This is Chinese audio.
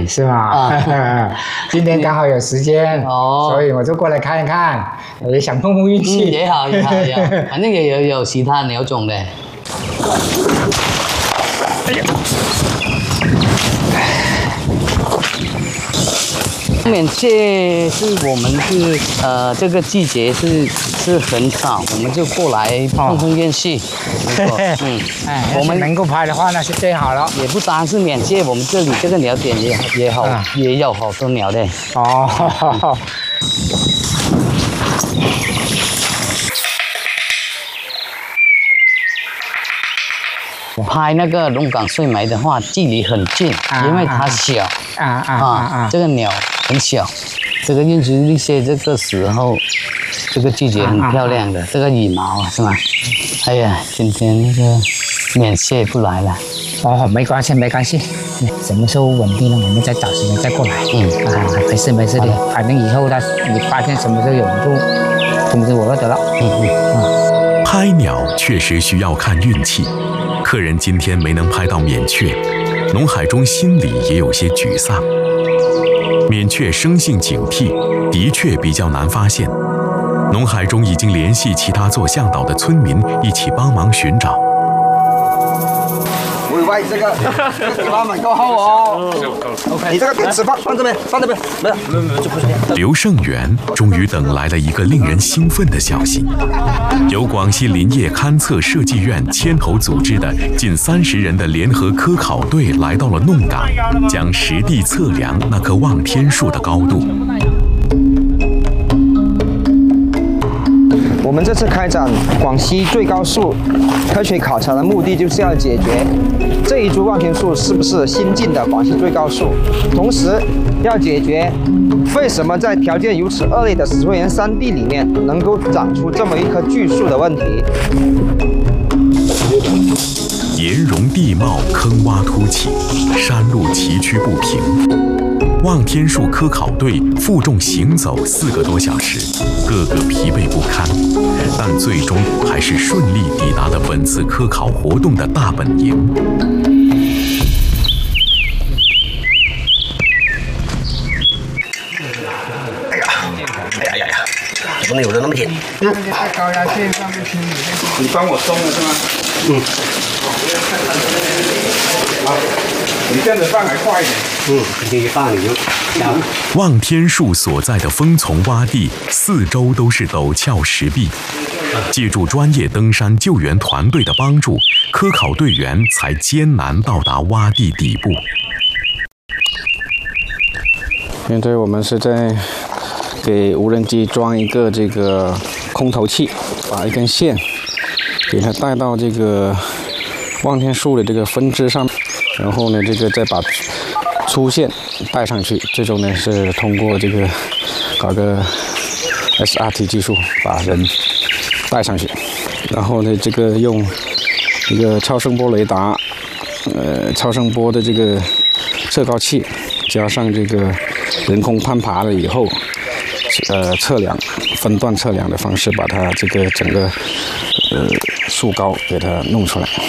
是吗？今天刚好有时间，所以我就过来看一看，也想碰碰运气。 也好，反正也有其他鸟种的。哎呀！免蟹是我们这个季节是很少，我们就过来碰碰运气。 我们能够拍的话那是最好了。 也不单是免蟹，我们这里这个鸟点也好，也有好多鸟的。哦。拍那个龙岗睡梅的话，距离很近，因为它小这个鸟很小，这个运输力蟹这个时候，这个季节很漂亮的，这个羽毛是吗？哎呀，今天那个免蟹不来了。 哦，没关系，没关系，什么时候稳定了，我们再找时间再过来。没事的，反正以后你发现什么时候有人就通知我就得了。 拍鸟确实需要看运气。客人今天没能拍到免雀，农海中心里也有些沮丧。免雀生性警惕，的确比较难发现。农海中已经联系其他做向导的村民一起帮忙寻找。 喂，这个地方蛮够厚哦。你这个电池放这边，没有，就不是。 刘胜元终于等来了一个令人兴奋的消息，由广西林业勘测设计院牵头组织的近30人的联合科考队来到了弄岗，将实地测量那棵望天树的高度。 我们这次开展广西最高树科学考察的目的，就是要解决这一株望天树是不是新晋的广西最高树，同时要解决为什么在条件如此恶劣的石灰岩山地里面能够长出这么一棵巨树的问题。 岩溶地貌坑洼凸起，山路崎岖不平。望天树科考队负重行走4个多小时，个个疲惫不堪，但最终还是顺利抵达了本次科考活动的大本营。 哎呀，不能有的那么紧。 在高压线上面清理。 你帮我松了是吗？好，你这样子放还快一点。 这一放你就响。 望天树所在的枫丛洼地4周都是陡峭石壁，借助专业登山救援团队的帮助，科考队员才艰难到达洼地底部。 现在我们是在给无人机装一个这个空投器，把一根线给它带到这个望天树的这个分支上，然后呢，这个再把粗线带上去，最终呢是通过这个搞个 SRT 技术把人带上去，然后呢，这个用一个超声波雷达，超声波的这个测高器，加上这个人工攀爬了以后，测量分段测量的方式，把它这个整个树高给它弄出来。